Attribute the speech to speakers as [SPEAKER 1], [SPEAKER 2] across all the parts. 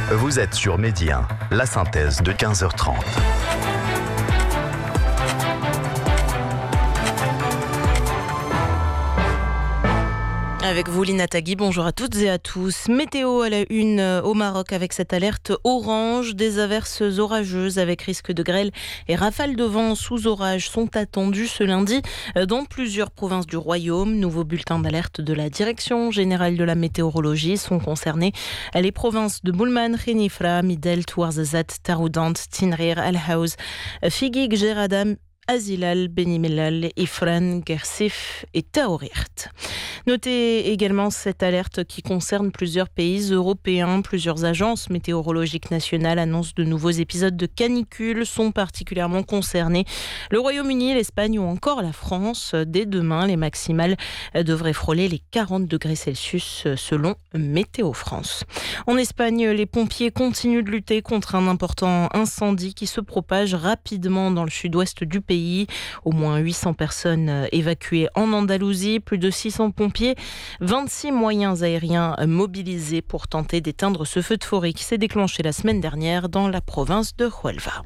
[SPEAKER 1] Vous êtes sur Medi 1, la synthèse de 15h30.
[SPEAKER 2] Avec vous, Lina Tagui, bonjour à toutes et à tous. Météo à la une au Maroc avec cette alerte orange. Des averses orageuses avec risque de grêle et rafales de vent sous orage sont attendues ce lundi dans plusieurs provinces du royaume. Nouveau bulletin d'alerte de la Direction générale de la météorologie sont concernés les provinces de Boulman, Khenifra, Midelt, Ouarzazate, Taroudant, Tinrir, El Haouz, Figuig, Geradam, Azilal, Benimellal, Ifran, Gersif et Taourirt. Notez également cette alerte qui concerne plusieurs pays européens. Plusieurs agences météorologiques nationales annoncent de nouveaux épisodes de canicule sont particulièrement concernés. Le Royaume-Uni, l'Espagne ou encore la France. Dès demain, les maximales devraient frôler les 40 degrés Celsius selon Météo France. En Espagne, les pompiers continuent de lutter contre un important incendie qui se propage rapidement dans le sud-ouest du pays. Au moins 800 personnes évacuées en Andalousie, plus de 600 pompiers, 26 moyens aériens mobilisés pour tenter d'éteindre ce feu de forêt qui s'est déclenché la semaine dernière dans la province de Huelva.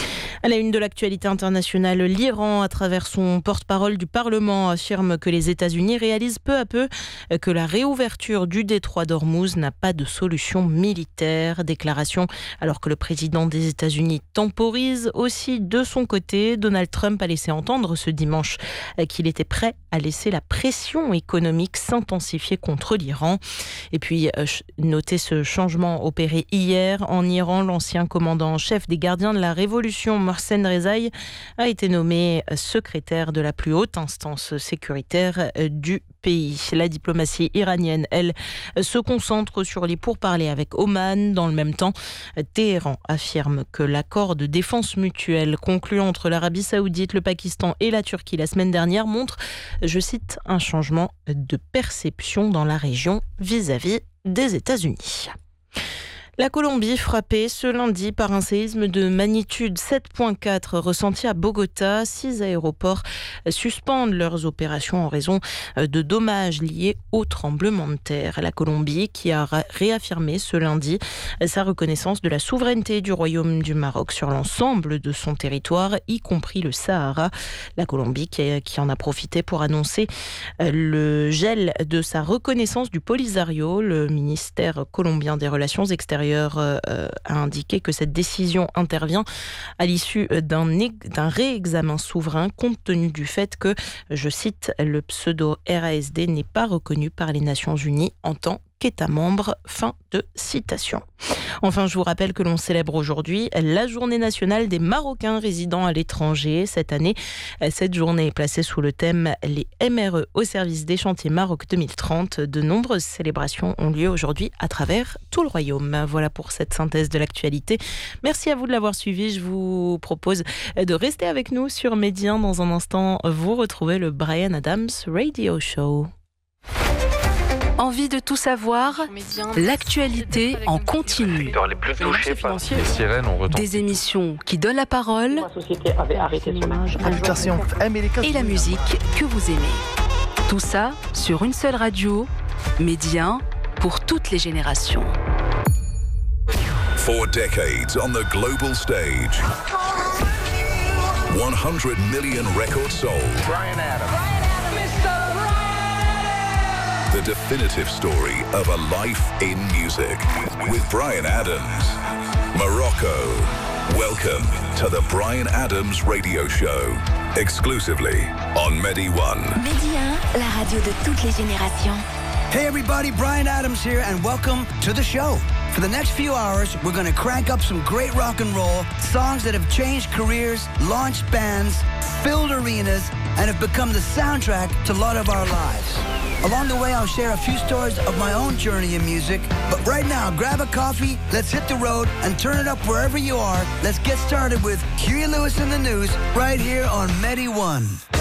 [SPEAKER 2] À la une de l'actualité internationale, l'Iran, à travers son porte-parole du Parlement, affirme que les États-Unis réalisent peu à peu que la réouverture du détroit d'Ormuz n'a pas de solution militaire. Déclaration alors que le président des États-Unis temporise aussi de son côté. Donald Trump a laissé entendre ce dimanche qu'il était prêt à laisser la pression économique s'intensifier contre l'Iran. Et puis, notez ce changement opéré hier en Iran. L'ancien commandant en chef des gardiens de la Révolution, Mohsen Rezaï, a été nommé secrétaire de la plus haute instance sécuritaire du pays. La diplomatie iranienne, elle, se concentre sur les pourparlers avec Oman. Dans le même temps, Téhéran affirme que l'accord de défense mutuelle conclu entre l'Arabie Saoudite, le Pakistan et la Turquie la semaine dernière montre, je cite, un changement de perception dans la région vis-à-vis des États-Unis. La Colombie frappée ce lundi par un séisme de magnitude 7.4 ressenti à Bogota. 6 aéroports suspendent leurs opérations en raison de dommages liés au tremblement de terre. La Colombie qui a réaffirmé ce lundi sa reconnaissance de la souveraineté du Royaume du Maroc sur l'ensemble de son territoire, y compris le Sahara. La Colombie qui en a profité pour annoncer le gel de sa reconnaissance du Polisario. Le ministère colombien des Relations extérieures a indiqué que cette décision intervient à l'issue d'un réexamen souverain compte tenu du fait que, je cite, le pseudo-RASD n'est pas reconnu par les Nations Unies en tant qu'État membre. Fin de citation. Enfin, je vous rappelle que l'on célèbre aujourd'hui la journée nationale des Marocains résidant à l'étranger. Cette année, cette journée est placée sous le thème « Les MRE au service des chantiers Maroc 2030 ». De nombreuses célébrations ont lieu aujourd'hui à travers tout le royaume. Voilà pour cette synthèse de l'actualité. Merci à vous de l'avoir suivi. Je vous propose de rester avec nous sur Medi 1. Dans un instant, vous retrouvez le Bryan Adams Radio Show.
[SPEAKER 3] Envie de tout savoir? L'actualité en continu. Des émissions qui donnent la parole et la musique que vous aimez. Tout ça sur une seule radio, Medi 1, pour toutes les générations.
[SPEAKER 4] 4 decades on the global stage. 100 million records sold.
[SPEAKER 5] Bryan Adams.
[SPEAKER 4] The definitive story of a life in music with Bryan Adams. Morocco. Welcome to the Bryan Adams Radio Show. Exclusively on Medi 1.
[SPEAKER 6] Medi 1, la radio de toutes les générations.
[SPEAKER 7] Hey everybody, Bryan Adams here and welcome to the show. For the next few hours, we're going to crank up some great rock and roll, songs that have changed careers, launched bands, filled arenas, and have become the soundtrack to a lot of our lives. Along the way, I'll share a few stories of my own journey in music. But right now, grab a coffee, let's hit the road, and turn it up wherever you are. Let's get started with Huey Lewis in the News right here on Medi 1.